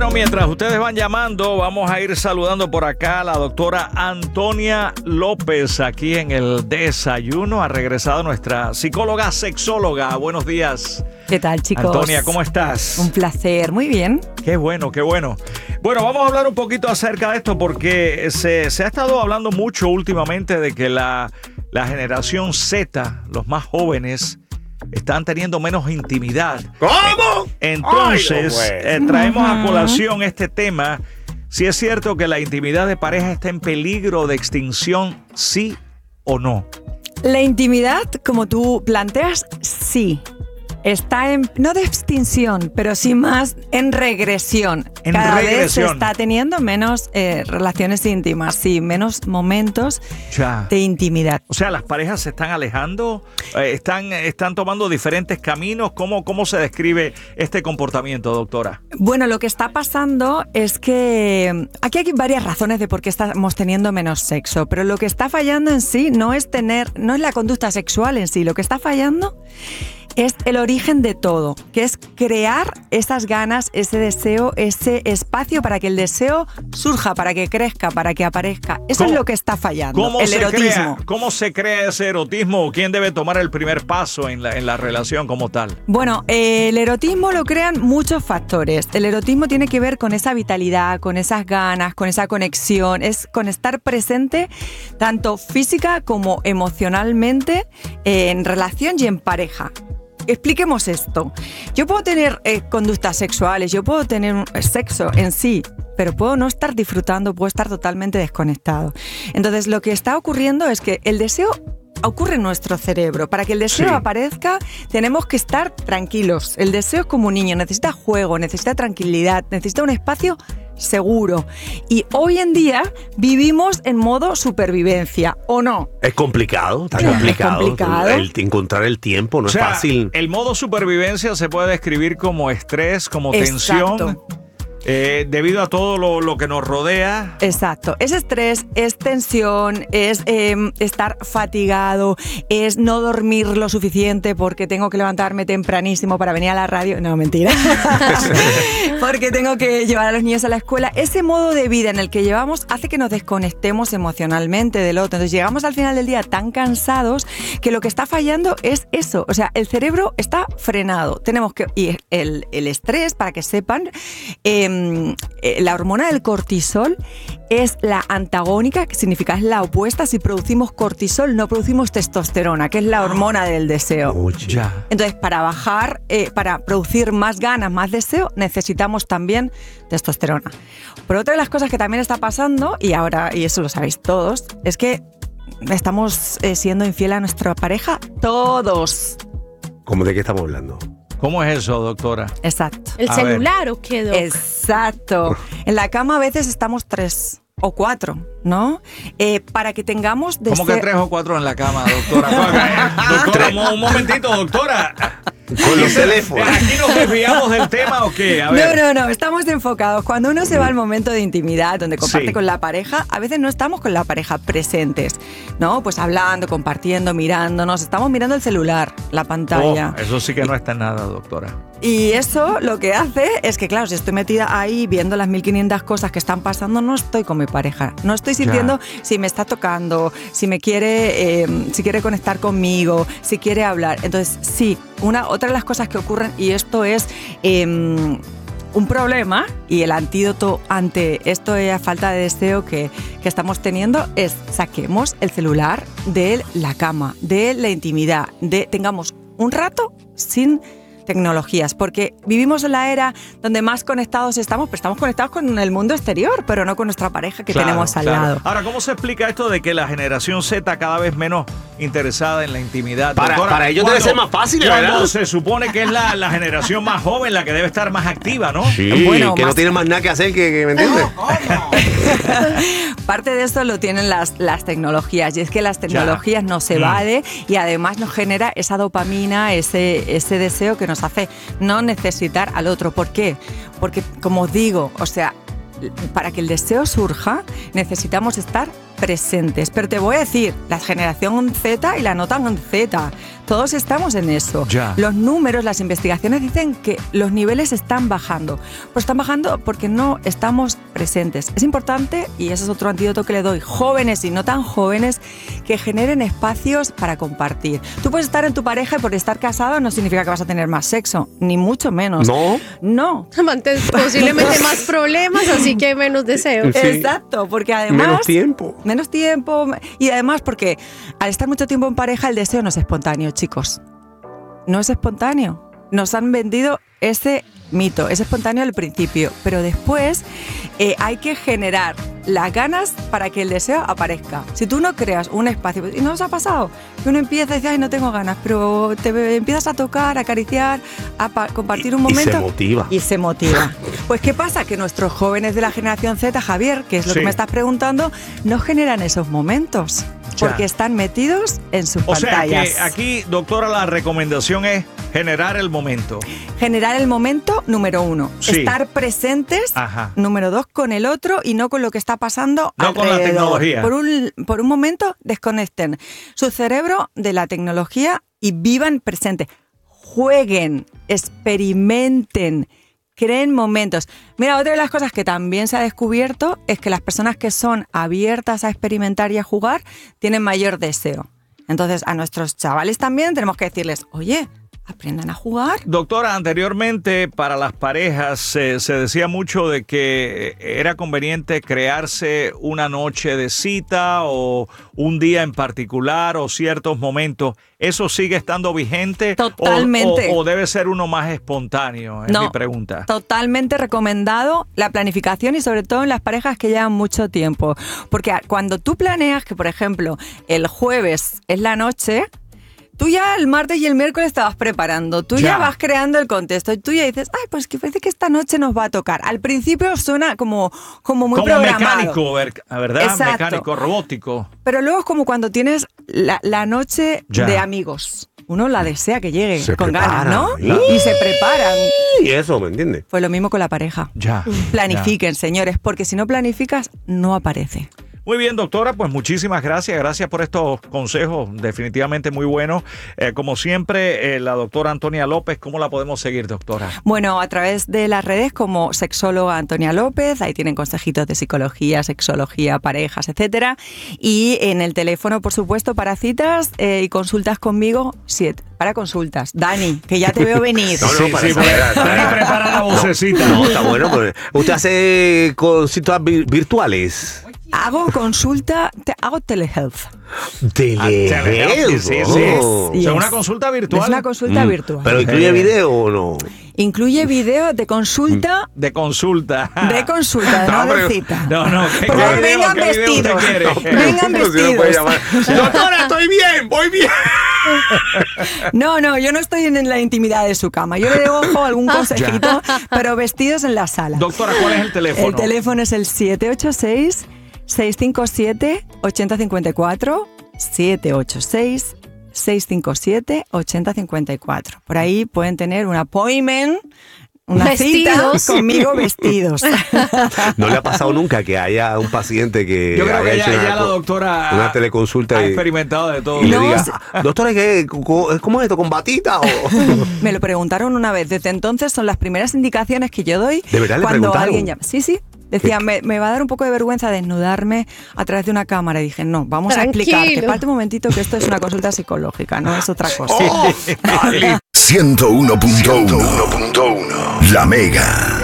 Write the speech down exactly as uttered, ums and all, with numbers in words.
Bueno, mientras ustedes van llamando, vamos a ir saludando por acá a la doctora Antonia López, aquí en el desayuno. Ha regresado nuestra psicóloga sexóloga. Buenos días. ¿Qué tal, chicos? Antonia, ¿cómo estás? Un placer, muy bien. Qué bueno, qué bueno. Bueno, vamos a hablar un poquito acerca de esto porque se, se ha estado hablando mucho últimamente de que la, la generación Z, los más jóvenes, están teniendo menos intimidad. ¿Cómo? Entonces, Ay, no, eh, traemos a colación este tema. Si es cierto que la intimidad de pareja está en peligro de extinción, ¿sí o no? La intimidad, como tú planteas, sí. Está en, no de extinción, pero sí más en regresión. En Cada regresión. vez se está teniendo menos eh, relaciones íntimas, sí, menos momentos Ya. de intimidad. O sea, las parejas se están alejando, eh, están, están tomando diferentes caminos. ¿Cómo, ¿Cómo se describe este comportamiento, doctora? Bueno, lo que está pasando es que aquí hay varias razones de por qué estamos teniendo menos sexo, pero lo que está fallando en sí no es tener, no es la conducta sexual en sí, lo que está fallando es el origen de todo, que es crear esas ganas, ese deseo, ese espacio para que el deseo surja, para que crezca, para que aparezca. Eso es lo que está fallando, ¿Cómo el se erotismo. Crea, ¿Cómo se crea ese erotismo? ¿Quién debe tomar el primer paso en la, en la relación como tal? Bueno, eh, el erotismo lo crean muchos factores. El erotismo tiene que ver con esa vitalidad, con esas ganas, con esa conexión, es con estar presente tanto física como emocionalmente eh, en relación y en pareja. Expliquemos esto. Yo puedo tener eh, conductas sexuales, yo puedo tener eh, sexo en sí, pero puedo no estar disfrutando, puedo estar totalmente desconectado. Entonces, lo que está ocurriendo es que el deseo ocurre en nuestro cerebro. Para que el deseo Sí. aparezca, tenemos que estar tranquilos. El deseo es como un niño, necesita juego, necesita tranquilidad, necesita un espacio seguro. Y hoy en día vivimos en modo supervivencia, ¿o no? Es complicado, está Es complicado. complicado. El, encontrar el tiempo no O sea, es fácil. el modo supervivencia se puede describir como estrés, como tensión, Exacto. eh, debido a todo lo, lo que nos rodea. Exacto, es estrés, es tensión, es eh, estar fatigado, es no dormir lo suficiente porque tengo que levantarme tempranísimo para venir a la radio. No, mentira. Porque tengo que llevar a los niños a la escuela. Ese modo de vida en el que llevamos hace que nos desconectemos emocionalmente del otro. Entonces llegamos al final del día tan cansados que lo que está fallando es eso. O sea, el cerebro está frenado. Tenemos que... Y el, el estrés, para que sepan... Eh, la hormona del cortisol es la antagónica, que significa es la opuesta. Si producimos cortisol, no producimos testosterona, que es la hormona del deseo. Uy, Ya. Entonces, para bajar, eh, para producir más ganas, más deseo, necesitamos también testosterona. Pero otra de las cosas que también está pasando, y ahora, y eso lo sabéis todos, es que estamos eh, siendo infiel a nuestra pareja todos. ¿Cómo de qué estamos hablando? ¿Cómo es eso, doctora? Exacto. ¿El A celular o qué, Doc? Exacto. En la cama a veces estamos tres o cuatro, ¿no? Eh, para que tengamos deseo... ¿Cómo que tres o cuatro en la cama, doctora? Doctora, un momentito, doctora. Con los teléfonos. ¿Aquí nos desviamos del tema o qué? A ver. No, no, no, estamos enfocados. Cuando uno se va al momento de intimidad, donde comparte Sí. con la pareja, a veces no estamos con la pareja presentes, ¿no? Pues hablando, compartiendo, mirándonos, estamos mirando el celular, la pantalla. Oh, eso sí que no está en nada, doctora. Y eso lo que hace es que, claro, si estoy metida ahí viendo las mil quinientas cosas que están pasando, no estoy con mi pareja. No estoy sintiendo si me está tocando, si me quiere, eh, si quiere conectar conmigo, si quiere hablar. Entonces, sí, una, otra de las cosas que ocurren, y esto es eh, un problema, y el antídoto ante esto de la falta de deseo que, que estamos teniendo es saquemos el celular de la cama, de la intimidad, de tengamos un rato sin tecnologías, porque vivimos en la era donde más conectados estamos, pero estamos conectados con el mundo exterior, pero no con nuestra pareja que Claro, tenemos al claro. lado. Ahora, ¿cómo se explica esto de que la generación Z cada vez menos interesada en la intimidad? Para- Doctora, para ellos debe cuando- ser más fácil, cuando ¿verdad? se supone que es la, la generación más joven la que debe estar más activa, ¿no? Sí, Bueno, que más- no tiene más nada que hacer que, que ¿me entiendes? Parte de eso lo tienen las, las tecnologías, y es que las tecnologías nos evade y además nos genera esa dopamina, ese, ese deseo que nos hace no necesitar al otro. ¿Por qué? Porque, como os digo, o sea, para que el deseo surja necesitamos estar presentes. Pero te voy a decir, la generación Z y la no tan Z, todos estamos en eso. Ya. Los números, las investigaciones dicen que los niveles están bajando. Pues están bajando porque no estamos presentes. Es importante, y ese es otro antídoto que le doy, jóvenes y no tan jóvenes, que generen espacios para compartir. Tú puedes estar en tu pareja y por estar casado no significa que vas a tener más sexo, ni mucho menos. ¿No? No. Antes posiblemente más problemas, así que menos deseos. Sí. Exacto, porque además... Menos tiempo. Menos tiempo. Y además porque al estar mucho tiempo en pareja el deseo no es espontáneo, chicos. No es espontáneo. Nos han vendido ese mito. Es espontáneo al principio, pero después eh, hay que generar las ganas para que el deseo aparezca. Si tú no creas un espacio, y no os ha pasado, que uno empieza y dice, ay, no tengo ganas, pero te empiezas a tocar, a acariciar, a pa- compartir un Y- y momento. se motiva. Y se motiva. Pues ¿qué pasa? Que nuestros jóvenes de la generación Z, Javier, que es lo Sí. que me estás preguntando, no generan esos momentos. Ya. Porque están metidos en sus O sea pantallas. que aquí, doctora, la recomendación es generar el momento. Generar el momento, número uno. Sí. Estar presentes, Ajá. número dos, con el otro y no con lo que está pasando No con la alrededor. tecnología. Por un, por un momento, desconecten su cerebro de la tecnología y vivan presente. Jueguen, experimenten, creen momentos. Mira, otra de las cosas que también se ha descubierto es que las personas que son abiertas a experimentar y a jugar tienen mayor deseo. Entonces, a nuestros chavales también tenemos que decirles, oye, aprendan a jugar. Doctora, anteriormente para las parejas eh, se decía mucho de que era conveniente crearse una noche de cita o un día en particular o ciertos momentos. ¿Eso sigue estando vigente? ¿O- Totalmente. O, o debe ser uno más espontáneo? Es No. mi pregunta. Totalmente recomendado la planificación y sobre todo en las parejas que llevan mucho tiempo. Porque cuando tú planeas que, por ejemplo, el jueves es la noche, tú ya el martes y el miércoles estabas preparando, tú ya, Ya. vas creando el contexto y tú ya dices, ay, pues que parece que esta noche nos va a tocar. Al principio suena como, como muy Como programado. mecánico, ver- ¿verdad? Exacto. Mecánico, robótico. Pero luego es como cuando tienes la, la noche Ya. de amigos. Uno la desea que llegue Se con preparan, ganas, ¿no? ¿eh? Y se preparan. Y eso, ¿me entiendes? Pues lo mismo con la pareja. Ya. Planifiquen, señores, porque si no planificas, no aparece. Muy bien, doctora, pues muchísimas gracias. Gracias por estos consejos, definitivamente muy buenos. Eh, como siempre, eh, la doctora Antonia López, ¿cómo la podemos seguir, doctora? Bueno, a través de las redes como sexóloga Antonia López, ahí tienen consejitos de psicología, sexología, parejas, etcétera. Y en el teléfono, por supuesto, para citas eh, y consultas conmigo, siete. Para consultas. Dani, que ya te veo venir. No, no, Sí, para sí, eso, porque para- Dani para- prepara la vocecita. No, está bueno. Pues, ¿usted hace consultas vir- virtuales? Hago consulta, te, hago telehealth. Telehealth. Sí, sí, sí. Oh. O sea, Yes. una consulta virtual. Es una consulta Mm, virtual. ¿Pero incluye Eh. video o no? Incluye video de consulta, de consulta. de consulta, No, no de pero- cita. No, no. ¿qué, Pero qué video, vengan qué video usted vestidos. quiere? Vengan No, si no puede vestidos. llamar. Doctora, estoy bien, voy bien. No, no, yo no estoy en la intimidad de su cama. Yo le dejo algún consejito, pero vestidos en la sala. Doctora, ¿cuál es el teléfono? El teléfono es el siete ocho seis, seis cinco siete, ocho cero cinco cuatro, siete ocho seis, seis cinco siete, ocho cero cinco cuatro. Por ahí pueden tener un appointment, una Vestidos. cita conmigo vestidos. ¿No le ha pasado nunca que haya un paciente que Yo creo haya que hecho ya, una ya la co- doctora una teleconsulta ha y, experimentado de todo. y le No, diga, se- doctora, ¿qué, co- ¿cómo es esto? ¿Con batita o...? Me lo preguntaron una vez. Desde entonces son las primeras indicaciones que yo doy ¿De verdad le cuando preguntaron? alguien llama. Sí, sí. Decía, me, me va a dar un poco de vergüenza desnudarme a través de una cámara. Y dije, no, vamos a Tranquilo. explicarte. Espérate un momentito que esto es una consulta psicológica, no es otra cosa. Oh, vale. ciento uno punto uno La Mega.